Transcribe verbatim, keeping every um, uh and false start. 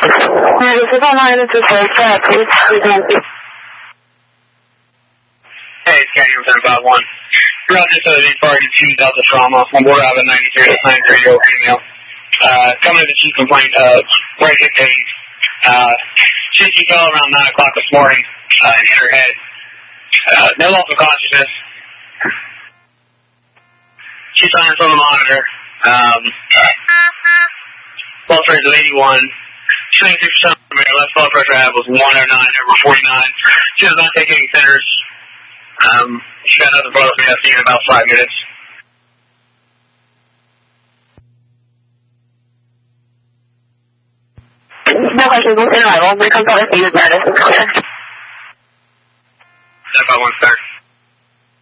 Yeah, this is online. This is very sad. Please, please don't be. Hey, it's County seven five one. Roger, so the party two Delta Trauma on board out of ninety-three to ninety-three year old female. Uh, coming to the chief complaint of right hip pain. Uh, she, she fell around nine o'clock this morning, uh, and hit her head. Uh, no loss of consciousness. She's signed from the monitor. Um, blood pressure is eighty-one. twenty-six percent of her left blood pressure I had was one oh nine over forty-nine. She does not take any thinners. Um, she got another blood pressure in about five minutes. No questions. We'll send arrival. We consult if needed. Meredith is clear. seven five one, sir.